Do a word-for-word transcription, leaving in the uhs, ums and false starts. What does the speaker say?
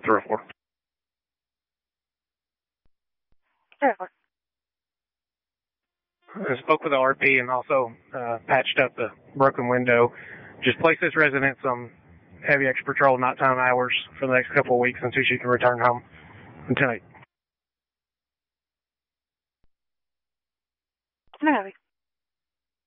three oh four. I spoke with the R P and also uh, patched up the broken window. Just place this resident on heavy extra patrol nighttime hours for the next couple of weeks until she can return home tonight. No,